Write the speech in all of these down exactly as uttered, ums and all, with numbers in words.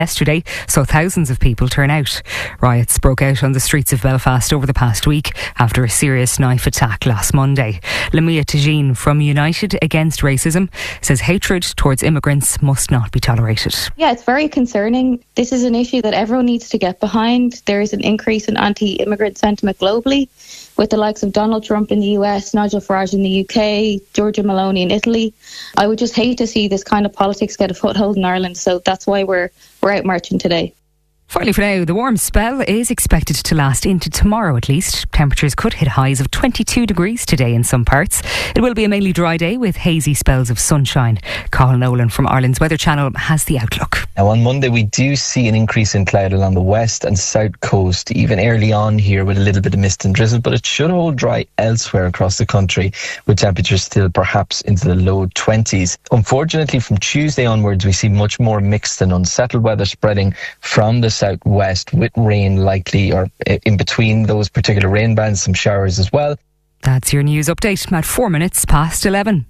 yesterday, so thousands of people turn out. Riots broke out on the streets of Belfast over the past week after a serious knife attack last Monday. Lamia Tagine from United Against Racism says hatred towards immigrants must not be tolerated. Yeah, it's very concerning. This is an issue that everyone needs to get behind. There is an increase in anti-immigrant sentiment globally, with the likes of Donald Trump in the U S, Nigel Farage in the U K, Giorgia Meloni in Italy. I would just hate to see this kind of politics get a foothold in Ireland, so that's why we're we're out marching today. Finally for now, the warm spell is expected to last into tomorrow at least. Temperatures could hit highs of twenty-two degrees today in some parts. It will be a mainly dry day with hazy spells of sunshine. Carl Nolan from Ireland's Weather Channel has the outlook. Now on Monday we do see an increase in cloud along the west and south coast, even early on here with a little bit of mist and drizzle, but it should hold dry elsewhere across the country with temperatures still perhaps into the low twenties. Unfortunately, from Tuesday onwards we see much more mixed and unsettled weather spreading from the southwest, with rain likely, or in between those particular rain bands, some showers as well. That's your news update at four minutes past eleven.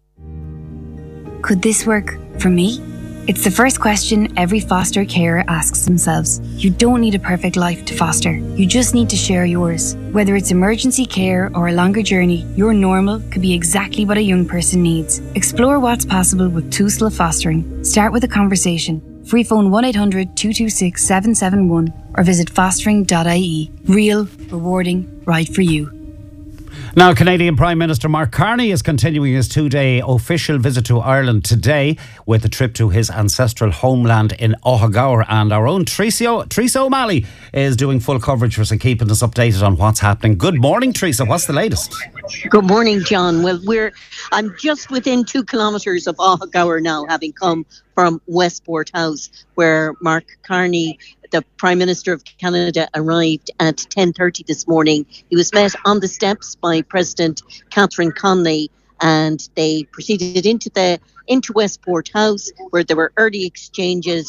Could this work for me? It's the first question every foster carer asks themselves. You don't need a perfect life to foster. You just need to share yours. Whether it's emergency care or a longer journey, your normal could be exactly what a young person needs. Explore what's possible with Tusla Fostering. Start with a conversation. Free phone one eight hundred two two six seven seven one or visit fostering dot I E. Real, rewarding, right for you. Now, Canadian Prime Minister Mark Carney is continuing his two-day official visit to Ireland today with a trip to his ancestral homeland in Ohagower. And our own Teresa, Teresa O'Malley is doing full coverage for us and keeping us updated on what's happening. Good morning, Teresa. What's the latest? Good morning, John. Well, we're I'm just within two kilometres of Ohagower now, having come from Westport House, where Mark Carney, the Prime Minister of Canada, arrived at ten thirty this morning. He was met on the steps by President Catherine Conley, and they proceeded into the into Westport House, where there were early exchanges,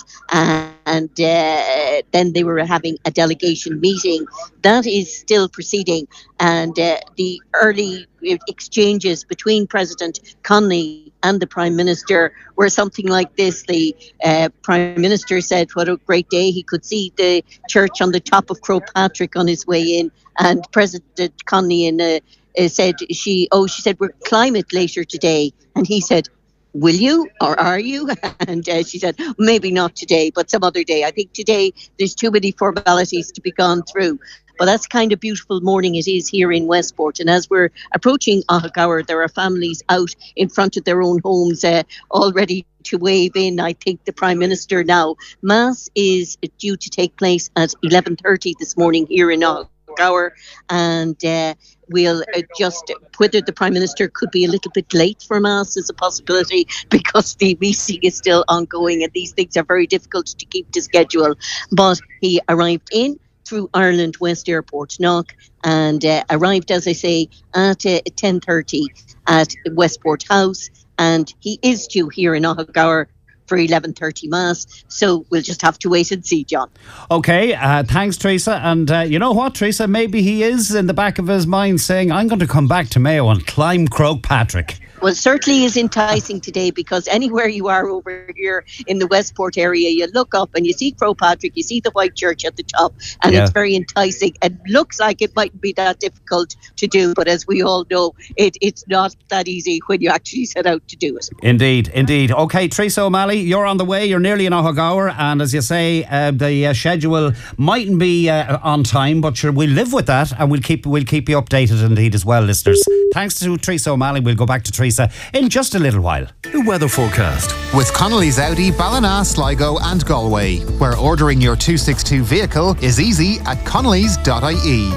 and uh, then they were having a delegation meeting. That is still proceeding, and uh, the early exchanges between President Conley and the Prime Minister were something like this. The uh, Prime Minister said what a great day. He could see the church on the top of Croagh Patrick on his way in, and President Conley in a Uh, said she, oh, she said, we're climate later today. And he said, will you, or are you? And uh, she said, maybe not today, but some other day. I think today there's too many formalities to be gone through. But that's kind of beautiful morning it is here in Westport. And as we're approaching Ohagower, there are families out in front of their own homes uh, all ready to wave in, I think, the Prime Minister now. Mass is due to take place at eleven thirty this morning here in Ohagower. And uh, we'll uh, just, whether the Prime Minister could be a little bit late for Mass is a possibility, because the meeting is still ongoing and these things are very difficult to keep to schedule. But he arrived in through Ireland West Airport, Knock, and uh, arrived, as I say, at uh, ten thirty at Westport House. And he is due here in Ohagower for eleven thirty Mass. So we'll just have to wait and see, John. OK, uh, thanks, Teresa. And uh, you know what, Teresa? Maybe he is in the back of his mind saying, I'm going to come back to Mayo and climb Croagh Patrick. Well, certainly is enticing today, because anywhere you are over here in the Westport area, you look up and you see Croagh Patrick, you see the white church at the top, and yeah. It's very enticing. It looks like it mightn't be that difficult to do, but as we all know, it, it's not that easy when you actually set out to do it. Indeed, indeed. OK, Teresa O'Malley, you're on the way. You're nearly in Ohagower, and as you say, uh, the uh, schedule mightn't be uh, on time, but sure, we'll live with that, and we'll keep we'll keep you updated indeed as well, listeners. Thanks to Teresa O'Malley. We'll go back to Teresa in just a little while. The weather forecast with Connolly's Audi, Ballina, Sligo and Galway, where ordering your two sixty-two vehicle is easy at connellys dot I E.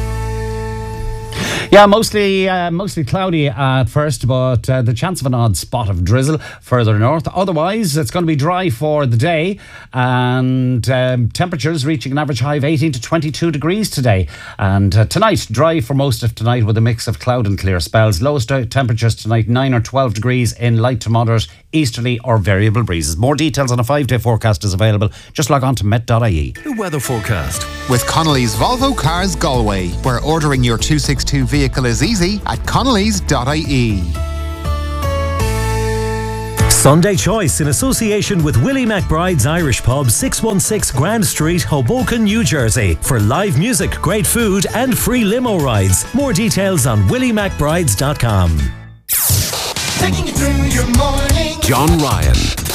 Yeah, mostly uh, mostly cloudy at first, but uh, the chance of an odd spot of drizzle further north. Otherwise, it's going to be dry for the day, and um, temperatures reaching an average high of eighteen to twenty-two degrees today. And uh, tonight, dry for most of tonight with a mix of cloud and clear spells. Lowest temperatures tonight, nine or twelve degrees in light to moderate easterly or variable breezes. More details on a five-day forecast is available. Just log on to met dot I E. The weather forecast with Connolly's Volvo Cars Galway, where ordering your two sixty-two vehicle is easy at connellys dot I E. Sunday Choice in association with Willie McBride's Irish Pub, six one six Grand Street, Hoboken, New Jersey. For live music, great food and free limo rides. More details on willie mcbrides dot com. Taking you through your morning. John Ryan.